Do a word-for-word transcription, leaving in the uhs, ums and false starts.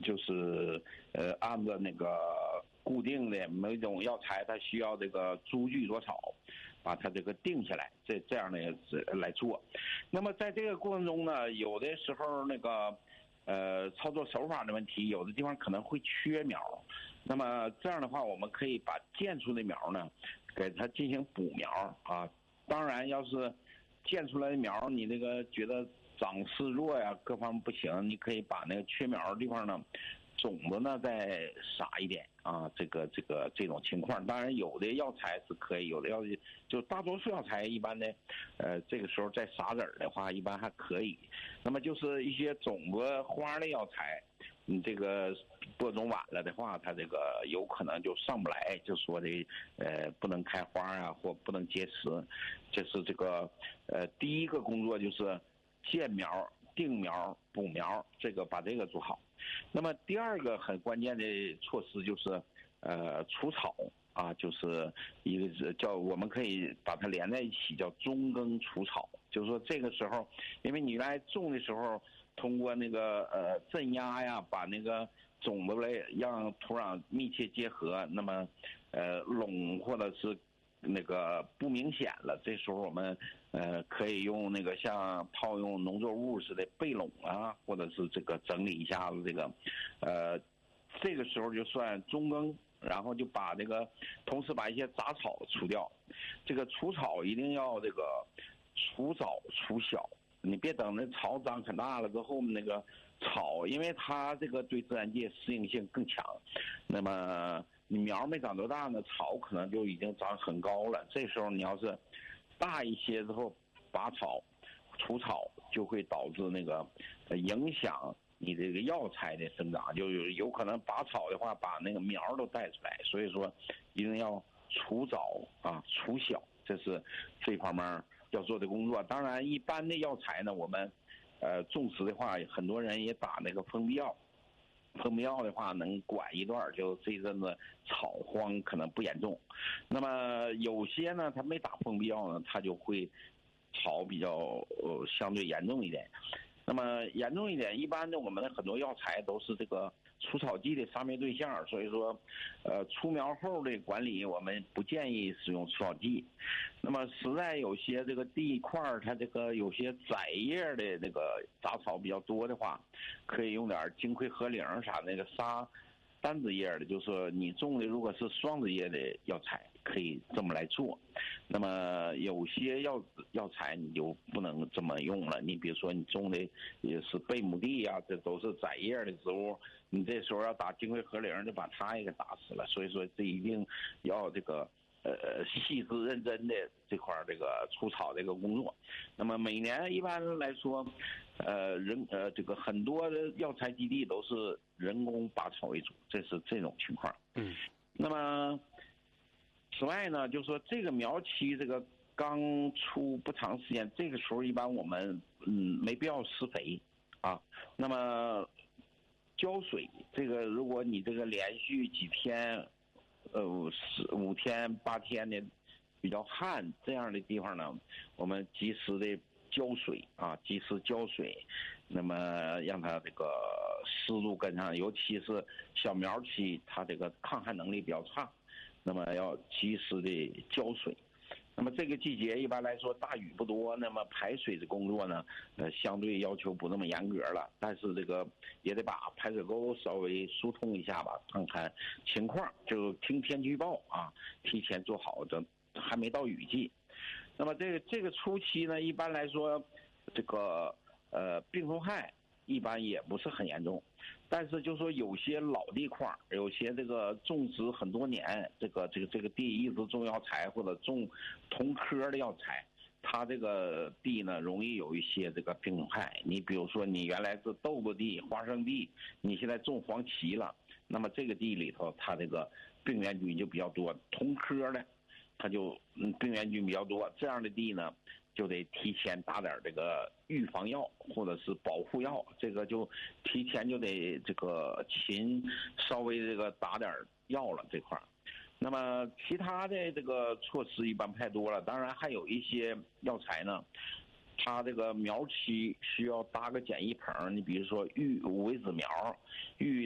就是呃按照那个固定的每种药材它需要这个株距多少，把它这个定下来，这这样的来做。那么在这个过程中呢，有的时候那个呃操作手法的问题，有的地方可能会缺苗，那么这样的话，我们可以把建出的苗呢，给它进行补苗啊。当然，要是建出来的苗你那个觉得长势弱呀，各方面不行，你可以把那个缺苗的地方呢，种子呢再撒一点啊，这个这个这种情况。当然有的药材是可以，有的药就大多数药材一般的，呃，这个时候再撒籽儿的话，一般还可以。那么就是一些种子花的药材，你这个播种晚了的话，它这个有可能就上不来，就说的呃不能开花啊，或不能结实。这是这个呃第一个工作就是建苗、定苗、补苗，这个把这个做好。那么第二个很关键的措施就是呃除草啊，就是一个是叫我们可以把它连在一起，叫中耕除草。就是说这个时候，因为你来种的时候，通过那个呃镇压呀，把那个种子类让土壤密切结合，那么呃垄或者是那个不明显了，这时候我们呃可以用那个像套用农作物似的背垄啊，或者是这个整理一下子这个，呃，这个时候就算中耕，然后就把这个同时把一些杂草除掉，这个除草一定要这个除早除小，你别等那草长很大了之后那个草，因为它这个对自然界适应性更强，那么你苗没长多大呢，草可能就已经长很高了。这时候你要是大一些之后拔草除草，就会导致那个影响你这个药材的生长，就有有可能拔草的话把那个苗都带出来。所以说一定要除早啊除小，这是这方面要做的工作。当然一般的药材呢，我们呃种植的话，很多人也打那个封闭药。封闭药的话能管一段，就这一阵子草荒可能不严重。那么有些呢，它没打封闭药呢，它就会草比较呃相对严重一点。那么严重一点，一般的我们的很多药材都是这个除草剂的杀灭对象，所以说，呃，出苗后的管理我们不建议使用除草剂。那么实在有些这个地块它这个有些窄叶的这个杂草比较多的话，可以用点金匮合灵啥那个杀单子叶的，就是说你种的如果是双子叶的药材，可以这么来做。那么有些药药材你就不能这么用了，你比如说你种的也是贝母地啊，这都是窄叶的植物，你这时候要打金匮合灵就把它也给打死了。所以说这一定要这个呃细致认真的这块这个除草这个工作。那么每年一般来说，呃人呃这个很多的药材基地都是人工拔草为主，这是这种情况。 嗯， 那么此外呢，就是说这个苗期这个刚出不长时间，这个时候一般我们嗯没必要施肥啊。那么浇水，这个如果你这个连续几天，呃十五天八天的比较旱这样的地方呢，我们及时的浇水啊，及时浇水，那么让它这个湿度跟上，尤其是小苗期，它这个抗旱能力比较差。那么要及时的浇水，那么这个季节一般来说大雨不多，那么排水的工作呢，呃，相对要求不那么严格了，但是这个也得把排水沟稍微疏通一下吧，看看情况，就听天气预报啊，提前做好的，还没到雨季。那么这个这个初期呢，一般来说，这个呃病虫害一般也不是很严重。但是就说有些老地块，有些这个种植很多年，这个这个这个地一直种药材或者种同科的药材，它这个地呢容易有一些这个病虫害。你比如说你原来是豆子地、花生地，你现在种黄芪了，那么这个地里头它这个病原菌就比较多，同科的它就嗯病原菌比较多，这样的地呢就得提前打点这个预防药或者是保护药，这个就提前就得这个勤稍微这个打点药了这块。那么其他的这个措施一般不太多了，当然还有一些药材呢，它这个苗期需要搭个简易棚，你比如说玉五味子苗、玉